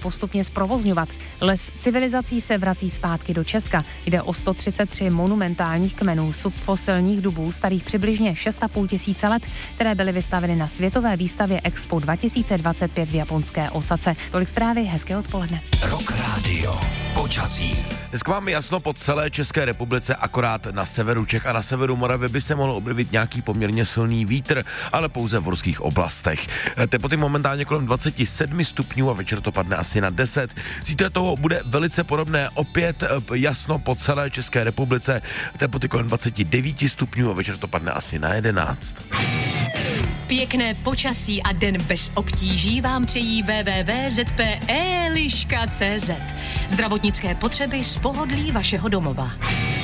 postupně zprovozňovat. Les civilizací se vrací zpátky do Česka. Jde o 133 monumentálních kmenů subfosilních dubů starých přibližně 6,5 tisíce let, které byly vystaveny na světové výstavě Expo 2025 v japonské Osace. Tolik zprávy, hezké odpoledne. Rock Radio. Počasí. Dneska máme jasno po celé České republice, akorát na severu Čech a na severu Moravy by se mohl objevit nějaký poměrně silný vítr, ale pouze v horských oblastech. Teploty momentálně kolem 27 stupňů a večer to padne asi na 10. Zítra toho bude velice podobné, opět jasno po celé České republice, teploty kolem 29 stupňů a večer to padne asi na 11. Pěkné počasí a den bez obtíží vám přejí www.zpe.liška.cz. Zdravotnické potřeby z pohodlí vašeho domova.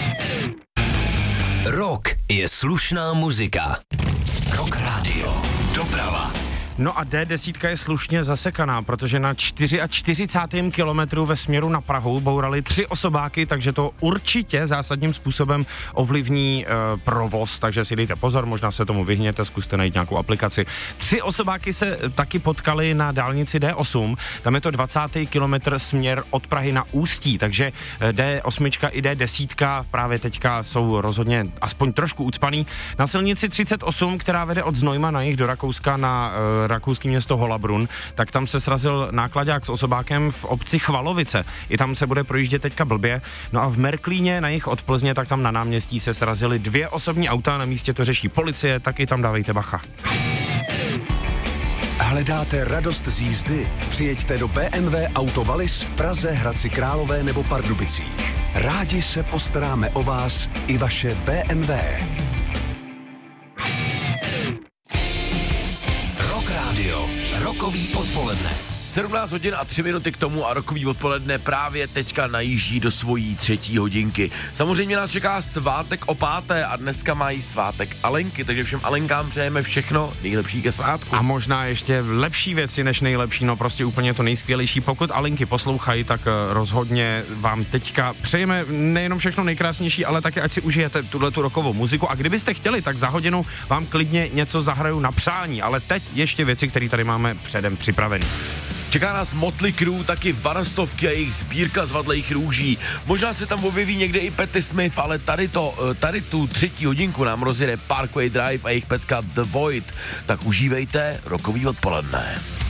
Rock je slušná muzika. Rock Radio. Doprava. No a D10 je slušně zasekaná, protože na 44. kilometru ve směru na Prahu bourali 3 osobáky, takže to určitě zásadním způsobem ovlivní provoz, takže si dejte pozor, možná se tomu vyhněte, zkuste najít nějakou aplikaci. 3 osobáky se taky potkali na dálnici D8, tam je to 20. kilometr směr od Prahy na Ústí, takže D8 i D10 právě teďka jsou rozhodně aspoň trošku ucpaný. Na silnici 38, která vede od Znojma na jih do Rakouska na rakouské město Holabrunn, tak tam se srazil náklaďák s osobákem v obci Chvalovice. I tam se bude projíždět teďka blbě. No a v Merklíně na jih od Plzně, tak tam na náměstí se srazily 2 osobní auta, na místě to řeší policie, taky tam dávejte bacha. Hledáte radost z jízdy? Přijeďte do BMW Auto Wallis v Praze, Hradci Králové nebo Pardubicích. Rádi se postaráme o vás i vaše BMW. Radio. Rokový odpoledne. 17 hodin a 3 minuty k tomu a rokový odpoledne právě teďka najíždí do svojí 3. hodinky. Samozřejmě nás čeká svátek o 5. a dneska mají svátek Alenky, takže všem Alenkám přejeme všechno nejlepší ke svátku. A možná ještě lepší věci než nejlepší, no prostě úplně to nejskvělejší. Pokud Alenky poslouchají, tak rozhodně vám teďka přejeme nejenom všechno nejkrásnější, ale taky ať si užijete tuhletu rokovou muziku. A kdybyste chtěli, tak za hodinu vám klidně něco zahraju na přání, ale teď ještě věci, které tady máme předem připravené. Čeká nás Motley Crue, taky Varastovky a jejich sbírka zvadlejch růží. Možná se tam objeví někde i Patti Smith, ale tady tu 3. hodinku nám rozjede Parkway Drive a jejich pecka The Void. Tak užívejte rokový odpoledne.